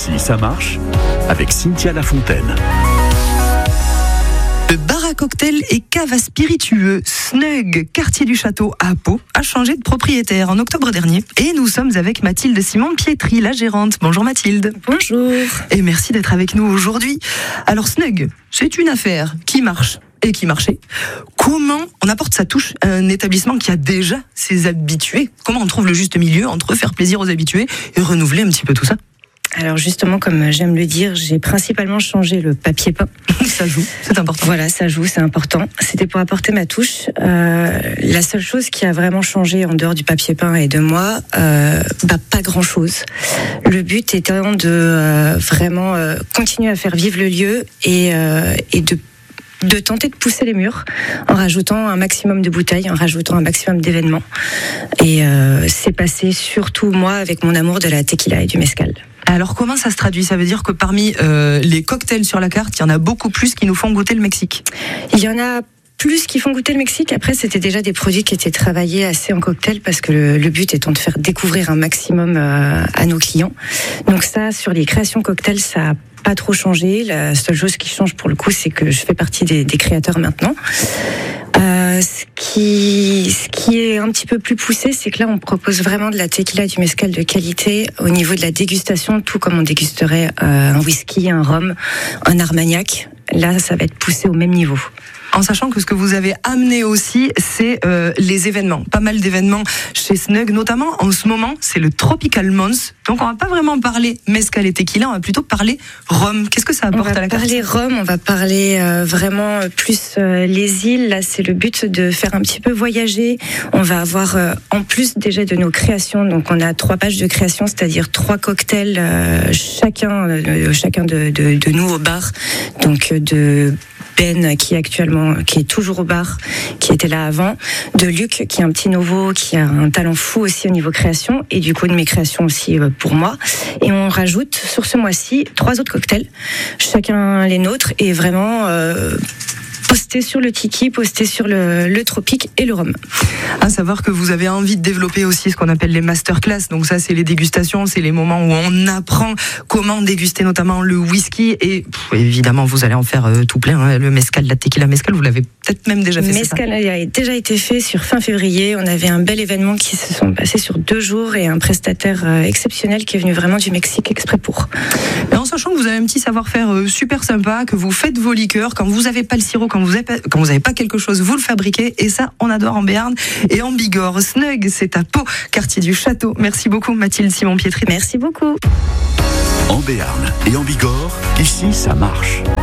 Ici, ça marche avec Cynthia Lafontaine. Le bar à cocktail et cave à spiritueux Snug, quartier du Château à Pau, a changé de propriétaire en octobre dernier. Et nous sommes avec Mathilde Simon-Pietri, la gérante. Bonjour Mathilde. Bonjour. Et merci d'être avec nous aujourd'hui. Alors Snug, c'est une affaire qui marche et qui marchait. Comment on apporte sa touche à un établissement qui a déjà ses habitués? Comment on trouve le juste milieu entre faire plaisir aux habitués et renouveler un petit peu tout ça? Alors justement, comme j'aime le dire, j'ai principalement changé le papier peint. Ça joue, c'est important. Voilà, ça joue, c'est important. C'était pour apporter ma touche. La seule chose qui a vraiment changé en dehors du papier peint et de moi, pas grand-chose. Le but étant de vraiment continuer à faire vivre le lieu et de tenter de pousser les murs en rajoutant un maximum de bouteilles, en rajoutant un maximum d'événements. Et c'est passé surtout moi avec mon amour de la tequila et du mezcal. Alors comment ça se traduit? Ça veut dire que parmi les cocktails sur la carte, il y en a beaucoup plus qui nous font goûter le Mexique. Il y en a plus qui font goûter le Mexique. Après, c'était déjà des produits qui étaient travaillés assez en cocktail parce que le but étant de faire découvrir un maximum à nos clients. Donc ça, sur les créations cocktails, ça a pas trop changé. La seule chose qui change pour le coup, c'est que je fais partie des créateurs maintenant. Ce qui est un petit peu plus poussé, c'est que là, on propose vraiment de la tequila et du mezcal de qualité au niveau de la dégustation, tout comme on dégusterait un whisky, un rhum, un armagnac. Là, ça va être poussé au même niveau. En sachant que ce que vous avez amené aussi, c'est les événements. Pas mal d'événements chez Snug, notamment en ce moment, c'est le Tropical Month. Donc on va pas vraiment parler mezcal et tequila, on va plutôt parler rhum. Qu'est-ce que ça apporte à la carte? On va parler rhum, on va parler vraiment plus les îles. Là, c'est le but de faire un petit peu voyager. On va avoir, en plus déjà de nos créations, donc on a 3 pages de création, c'est-à-dire 3 cocktails, chacun de nous au bar. Donc de Ben qui est toujours au bar, qui était là avant, de Luc qui est un petit nouveau, qui a un talent fou aussi au niveau création, et du coup de mes créations aussi pour moi. Et on rajoute sur ce mois-ci 3 autres cocktails, chacun les nôtres, et vraiment posté sur le tiki, posté sur le tropique et le rhum. À savoir que vous avez envie de développer aussi ce qu'on appelle les masterclass. Donc ça, c'est les dégustations, c'est les moments où on apprend comment déguster notamment le whisky. Et évidemment, vous allez en faire tout plein. Hein. Le mezcal, la tequila mezcal, vous l'avez peut-être même déjà fait. Mezcal a déjà été fait sur fin février. On avait un bel événement qui se sont passés sur 2 jours et un prestataire exceptionnel qui est venu vraiment du Mexique exprès pour. Et en sachant que vous avez un petit savoir-faire super sympa, que vous faites vos liqueurs, quand vous n'avez pas le sirop, quand vous n'avez pas quelque chose, vous le fabriquez, et ça, on adore en Béarn et en Bigorre. Snug, c'est à Pau, quartier du Château. Merci beaucoup, Mathilde Simon-Pietri. Merci beaucoup. En Béarn et en Bigorre, ici, ça marche.